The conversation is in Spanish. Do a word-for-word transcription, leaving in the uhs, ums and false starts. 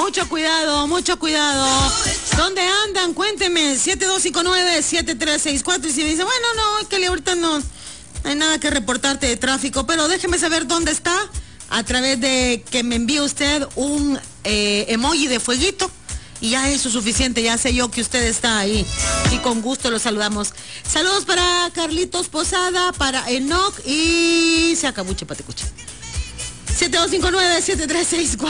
Mucho cuidado, mucho cuidado. ¿Dónde andan? Cuénteme. siete dos cinco nueve, siete tres seis cuatro. Y si me dice, bueno, no, que ahorita no, no hay nada que reportarte de tráfico, pero déjeme saber dónde está a través de que me envíe usted un eh, emoji de fueguito. Y ya eso es suficiente, ya sé yo que usted está ahí. Y con gusto lo saludamos. Saludos para Carlitos Posada, para Enoch y se acabó Patecucha. siete dos cinco nueve, siete tres seis cuatro.